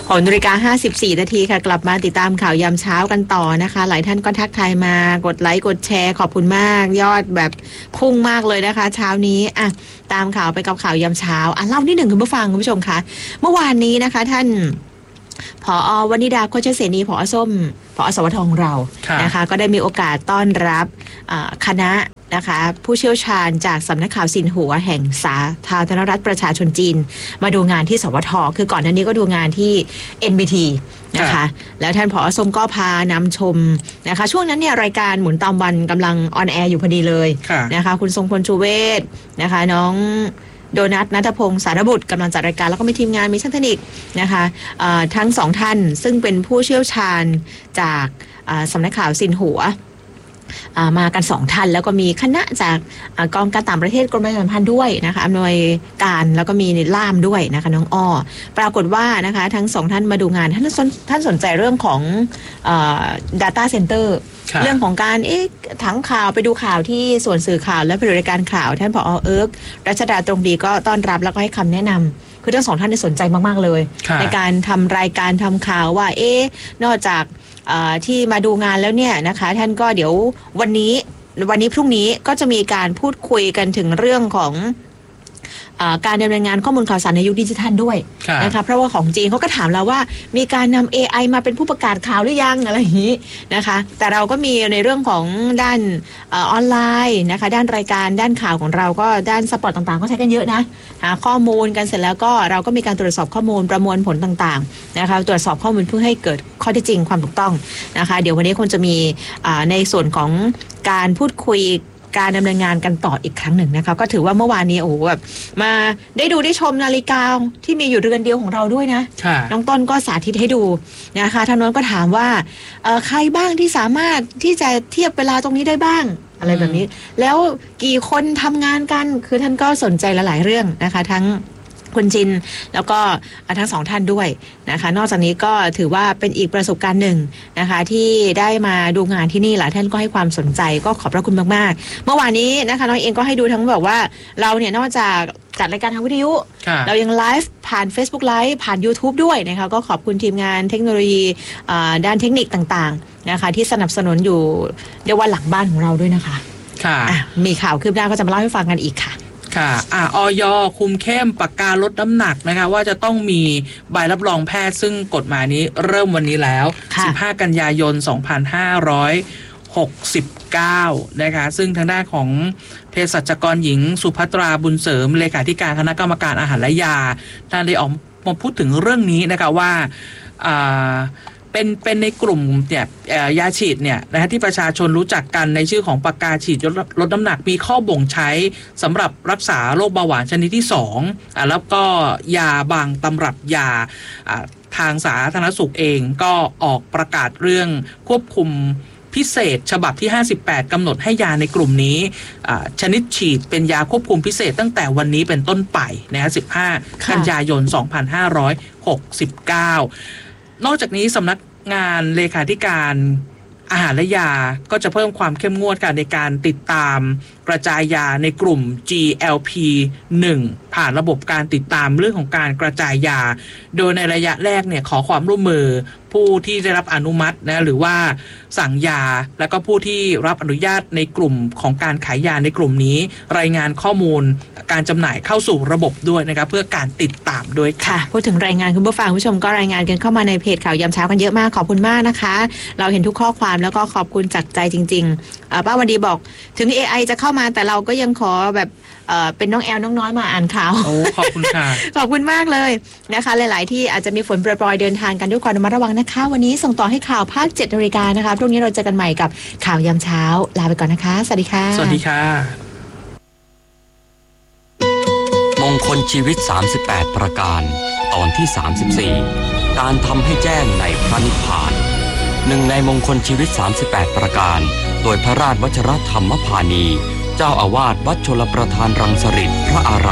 6:54 นาทีค่ะกลับมาติดตามข่าวยามเช้ากันต่อนะคะหลายท่านก็ทักทายมากดไลค์กดแชร์ขอบคุณมากยอดแบบพุ่งมากเลยนะคะเช้านี้อ่ะตามข่าวไปกับข่าวยามเช้าเล่านิดหนึ่งคุณผู้ฟังคุณผู้ชมคะเมื่อวานนี้นะคะท่านผอ.วนิดาโคชเสนีผอ.ส้มผอ.สวทของเรานะคะก็ได้มีโอกาสต้อนรับคณะนะคะผู้เชี่ยวชาญจากสำนักข่าวซินหัวแห่งสาธารณรัฐประชาชนจีนมาดูงานที่สวท.คือก่อนหน้านี้ก็ดูงานที่ NBT นะคะแล้วท่านผอ.ส้มก็พานำชมนะคะช่วงนั้นเนี่ยรายการหมุนตามวันกำลังออนแอร์อยู่พอดีเลยนะคะคุณทรงพลชูเวศนะคะน้องโดนัทณัฐพงศ์สารบุตรกำลังจัดรายการแล้วก็มีทีมงานมีช่างเทคนิคนะคะทั้งสองท่านซึ่งเป็นผู้เชี่ยวชาญจากสำนักข่าวซินหัวมากัน2ท่านแล้วก็มีคณะจากกองการต่างประเทศกรมประชาสัมพันธ์ด้วยนะคะอำนวยการแล้วก็มีล่ามด้วยนะคะน้องอ้อปรากฏว่านะคะทั้ง2ท่านมาดูงานท่านสนใจเรื่องของdata center เรื่องของการถังข่าวไปดูข่าวที่ส่วนสื่อข่าวและผลิตรายการข่าวท่านผอ.เอิร์กรัชดาตรงดีก็ต้อนรับแล้วก็ให้คำแนะนำคือทั้ง2ท่านสนใจมากๆเลยในการทำรายการทำข่าวว่านอกจากที่มาดูงานแล้วเนี่ยนะคะท่านก็เดี๋ยววันนี้พรุ่งนี้ก็จะมีการพูดคุยกันถึงเรื่องของการดำเนินงานข้อมูลข่าวสารในยุคดิจิทัลด้วยนะคะเพราะว่าของจีนเขาก็ถามเราว่ามีการนำ AI มาเป็นผู้ประกาศข่าวหรือยังอะไรอย่างนี้นะคะแต่เราก็มีในเรื่องของด้านออนไลน์นะคะด้านรายการด้านข่าวของเราก็ด้านสปอร์ตต่างๆก็ใช้กันเยอะนะหาข้อมูลกันเสร็จแล้วก็เราก็มีการตรวจสอบข้อมูลประมวลผลต่างๆนะคะตรวจสอบข้อมูลเพื่อให้เกิดข้อเท็จจริงความถูกต้องนะคะเดี๋ยววันนี้คงจะมีในส่วนของการพูดคุยการดำเนินงานกันต่ออีกครั้งหนึ่งนะคะก็ถือว่าเมื่อวานนี้โอ้โหแบบมาได้ชมนาฬิกาที่มีอยู่เรือนเดียวของเราด้วยนะน้องต้นก็สาธิตให้ดูนะคะท่านนั้นก็ถามว่าใครบ้างที่สามารถที่จะเทียบเวลาตรงนี้ได้บ้างอะไรแบบนี้แล้วกี่คนทำงานกันคือท่านก็สนใจหลายๆเรื่องนะคะทั้งคุณจินแล้วก็ทั้ง2ท่านด้วยนะคะนอกจากนี้ก็ถือว่าเป็นอีกประสบการณ์หนึ่งนะคะที่ได้มาดูงานที่นี่หลายท่านก็ให้ความสนใจก็ขอบพระคุณมากๆเมื่อวานนี้นะคะน้องเองก็ให้ดูทั้งแบบว่าเราเนี่ยนอกจากจัดรายการทางวิทยุเรายังไลฟ์ผ่าน Facebook Live ผ่าน YouTube ด้วยนะคะก็ขอบคุณทีมงานเทคโนโลยีด้านเทคนิคต่างๆนะคะที่สนับสนุนอยู่เรียกว่าหลังบ้านของเราด้วยนะคะค่ะมีข่าวคืบหน้าก็จะมาเล่าให้ฟังกันอีกค่ะค่ะอย คุมเข้มปากกาลดน้ำหนักนะคะว่าจะต้องมีใบรับรองแพทย์ซึ่งกฎหมายนี้เริ่มวันนี้แล้ว15 กันยายน 2569นะคะซึ่งทางด้านของเภสัชกรหญิงสุภัตราบุญเสริมเลขาธิการคณะกรรมการอาหารและยาท่านได้ออกมาพูดถึงเรื่องนี้นะคะว่าเป็นในกลุ่มเนี่ยยาฉีดเนี่ยนะฮะที่ประชาชนรู้จักกันในชื่อของปากกาฉีดลดน้ำหนักมีข้อบ่งใช้สำหรับรักษาโรคเบาหวานชนิดที่2แล้วก็ยาบางตำรับยาทางสาธารณสุขเองก็ออกประกาศเรื่องควบคุมพิเศษฉบับที่58กำหนดให้ยาในกลุ่มนี้ชนิดฉีดเป็นยาควบคุมพิเศษตั้งแต่วันนี้เป็นต้นไปนะฮะ15 กันยายน 2569นอกจากนี้สำนักงานเลขาธิการอาหารและยาก็จะเพิ่มความเข้มงวดกันในการติดตามกระจายยาในกลุ่ม GLP-1 ผ่านระบบการติดตามเรื่องของการกระจายยาโดยในระยะแรกเนี่ยขอความร่วมมือผู้ที่ได้รับอนุมัตินะหรือว่าสั่งยาแล้วก็ผู้ที่รับอนุญาตในกลุ่มของการขายยาในกลุ่มนี้รายงานข้อมูลการจำหน่ายเข้าสู่ระบบด้วยนะครับเพื่อการติดตามด้วยค่ะพูดถึงรายงานคุณผู้ฟังผู้ชมก็รายงานกันเข้ามาในเพจข่าวยามเช้ากันเยอะมากขอบคุณมากนะคะเราเห็นทุกข้อความแล้วก็ขอบคุณจากใจจริงๆป้าวันดีบอกถึง AI จะเข้ามาแต่เราก็ยังขอแบบเป็นน้องแอลน้องน้อยมาอ่านข่าวโอ้ขอบคุณค่ะขอบคุณมากเลยนะคะหลายๆที่อาจจะมีฝนโปรยๆเดินทางกันด้วยความระมัดระวังนะคะวันนี้ส่งต่อให้ข่าวภาค 7 นาฬิกานะคะพรุ่งนี้เราเจอกันใหม่กับข่าวยามเช้าลาไปก่อนนะคะสวัสดีค่ะสวัสดีค่ะมงคลชีวิต38ประการตอนที่34การทำให้แจ้งในพระนิพพานหนึ่งในมงคลชีวิต38ประการโดยพระราชวชิรธรรมพานีเจ้าอาวาสวัดชลประทานรังสฤษฎ์พระอาราม